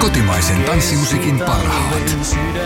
Kotimaisen tanssimusiikin parhaat.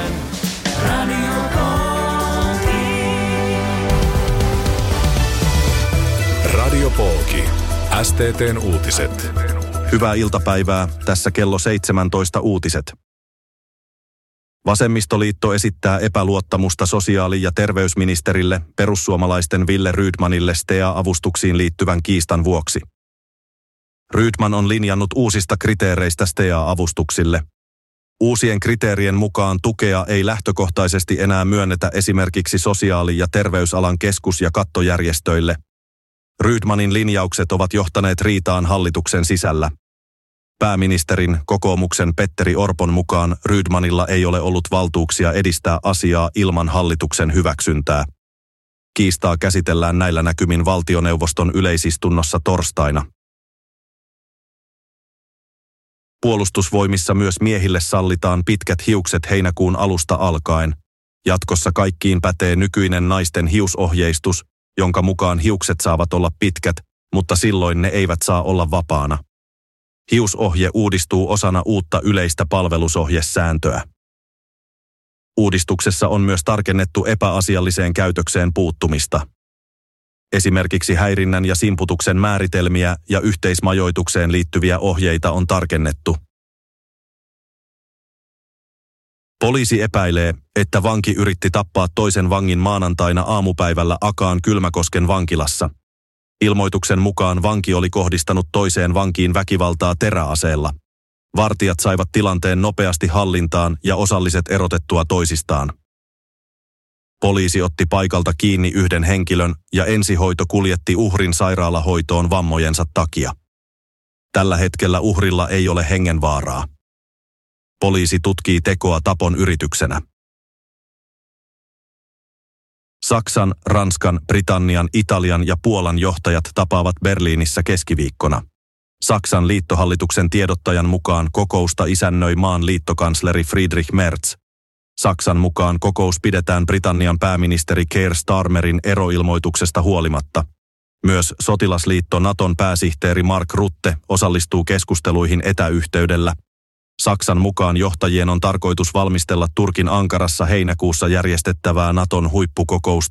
Radio Polki. STT:n uutiset. Hyvää iltapäivää, tässä kello 17 uutiset. Vasemmistoliitto esittää epäluottamusta sosiaali- ja terveysministerille perussuomalaisten Wille Rydmanille STEA-avustuksiin liittyvän kiistan vuoksi. Rydman on linjannut uusista kriteereistä STEA-avustuksille. Uusien kriteerien mukaan tukea ei lähtökohtaisesti enää myönnetä esimerkiksi sosiaali- ja terveysalan keskus- ja kattojärjestöille. Rydmanin linjaukset ovat johtaneet riitaan hallituksen sisällä. Pääministerin, kokoomuksen Petteri Orpon mukaan Rydmanilla ei ole ollut valtuuksia edistää asiaa ilman hallituksen hyväksyntää. Kiistaa käsitellään näillä näkymin valtioneuvoston yleisistunnossa torstaina. Puolustusvoimissa myös miehille sallitaan pitkät hiukset heinäkuun alusta alkaen. Jatkossa kaikkiin pätee nykyinen naisten hiusohjeistus, jonka mukaan hiukset saavat olla pitkät, mutta silloin ne eivät saa olla vapaana. Hiusohje uudistuu osana uutta yleistä palvelusohjesääntöä. Uudistuksessa on myös tarkennettu epäasialliseen käytökseen puuttumista. Esimerkiksi häirinnän ja simputuksen määritelmiä ja yhteismajoitukseen liittyviä ohjeita on tarkennettu. Poliisi epäilee, että vanki yritti tappaa toisen vangin maanantaina aamupäivällä Akaan Kylmäkosken vankilassa. Ilmoituksen mukaan vanki oli kohdistanut toiseen vankiin väkivaltaa teräaseella. Vartijat saivat tilanteen nopeasti hallintaan ja osalliset erotettua toisistaan. Poliisi otti paikalta kiinni yhden henkilön ja ensihoito kuljetti uhrin sairaalahoitoon vammojensa takia. Tällä hetkellä uhrilla ei ole hengenvaaraa. Poliisi tutkii tekoa tapon yrityksenä. Saksan, Ranskan, Britannian, Italian ja Puolan johtajat tapaavat Berliinissä keskiviikkona. Saksan liittohallituksen tiedottajan mukaan kokousta isännöi maan liittokansleri Friedrich Merz. Saksan mukaan kokous pidetään Britannian pääministeri Keir Starmerin eroilmoituksesta huolimatta. Myös sotilasliitto Naton pääsihteeri Mark Rutte osallistuu keskusteluihin etäyhteydellä. Saksan mukaan johtajien on tarkoitus valmistella Turkin Ankarassa heinäkuussa järjestettävää Naton huippukokousta